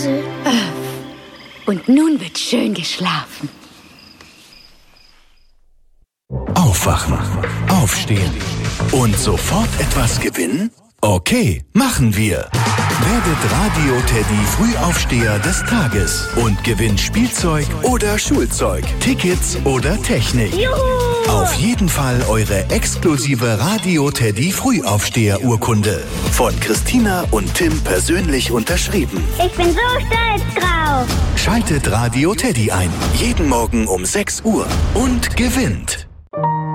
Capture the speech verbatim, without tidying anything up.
Und nun wird schön geschlafen. Aufwachen, aufstehen und sofort etwas gewinnen? Okay, machen wir. Werdet Radio-Teddy Frühaufsteher des Tages und gewinnt Spielzeug oder Schulzeug, Tickets oder Technik. Juhu! Auf jeden Fall eure exklusive Radio-Teddy Frühaufsteher-Urkunde. Von Christina und Tim persönlich unterschrieben. Ich bin so stolz drauf. Schaltet Radio-Teddy ein. Jeden Morgen um sechs Uhr und gewinnt.